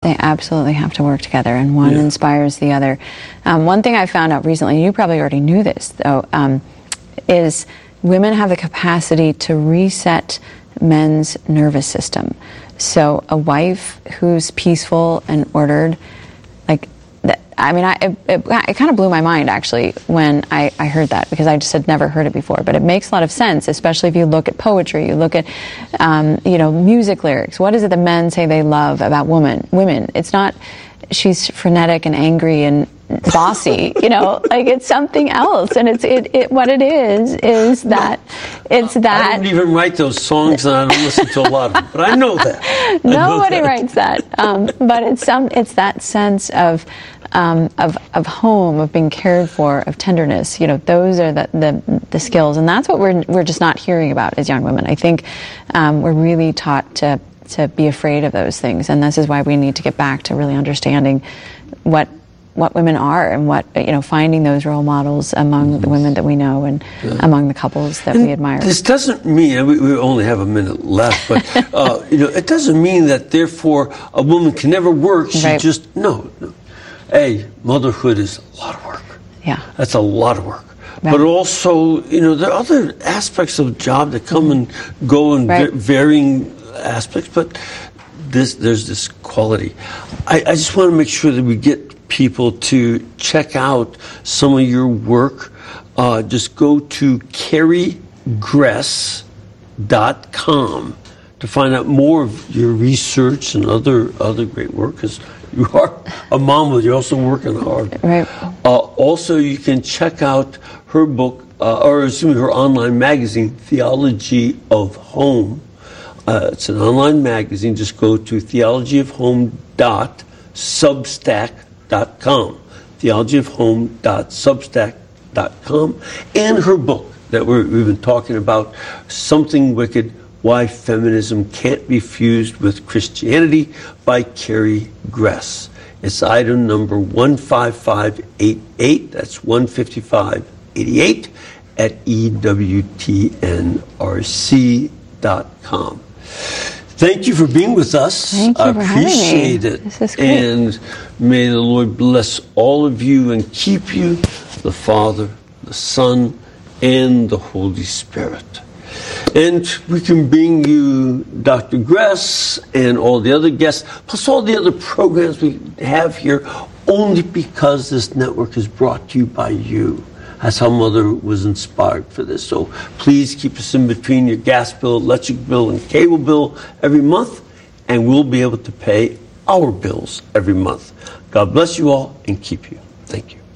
They absolutely have to work together, and one inspires the other. One thing I found out recently, you probably already knew this, though, is women have the capacity to reset men's nervous system. So a wife who's peaceful and ordered, it kind of blew my mind, actually, when I heard that, because I just had never heard it before. But it makes a lot of sense, especially if you look at poetry, you look at, music lyrics. What is it that men say they love about women? It's not she's frenetic and angry and bossy, it's something else. And what it is that it's that. I don't even write those songs, and I don't listen to a lot of them, but I know that. Nobody writes that. But it's that sense of home, of being cared for, of tenderness. Those are the skills, and that's what we're just not hearing about as young women. I think we're really taught to be afraid of those things, and this is why we need to get back to really understanding what women are, and finding those role models among the women that we know, and among the couples that we admire. This doesn't mean, we only have a minute left, but it doesn't mean that therefore a woman can never work. She just no. Hey, motherhood is a lot of work. Yeah, that's a lot of work. Right. But also, there are other aspects of the job that come and go in varying aspects. But there's this quality. I just want to make sure that we get people to check out some of your work. Just go to CarrieGress.com to find out more of your research and other great work, because you are a mom, but you're also working hard. Right. Also, you can check out her book, her online magazine, Theology of Home. It's an online magazine. Just go to theologyofhome.substack.com. theologyofhome.substack.com. And her book that we've been talking about, Something Wicked, Why Feminism Can't Be Fused with Christianity, by Carrie Gress. It's item number 15588. That's 15588 at EWTNRC.com. Thank you for being with us. Thank you for having me. I appreciate it. This is great. And may the Lord bless all of you and keep you, the Father, the Son, and the Holy Spirit. And we can bring you Dr. Gress and all the other guests, plus all the other programs we have here, only because this network is brought to you by you. That's how Mother was inspired for this. So please keep us in between your gas bill, electric bill, and cable bill every month, and we'll be able to pay our bills every month. God bless you all and keep you. Thank you.